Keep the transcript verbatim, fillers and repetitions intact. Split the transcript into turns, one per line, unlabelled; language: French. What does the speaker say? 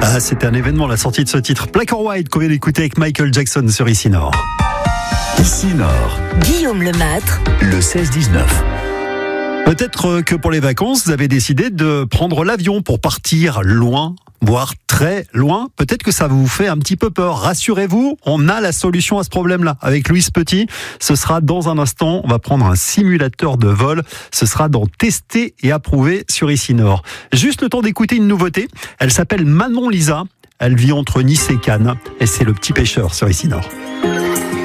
Ah, c'était un événement, la sortie de ce titre. Black or White, qu'on vient d'écouter avec Michael Jackson sur Ici Nord.
Ici Nord,
Guillaume Lemâtre,
le seize dix-neuf.
Peut-être que pour les vacances, vous avez décidé de prendre l'avion pour partir loin, voire très loin. Peut-être que ça vous fait un petit peu peur. Rassurez-vous, on a la solution à ce problème-là. Avec Louise Petit, ce sera dans un instant. On va prendre un simulateur de vol. Ce sera dans Tester et Approuver sur Ici Nord. Juste le temps d'écouter une nouveauté. Elle s'appelle Manon Lisa. Elle vit entre Nice et Cannes. Et c'est Le Petit Pêcheur sur Ici Nord.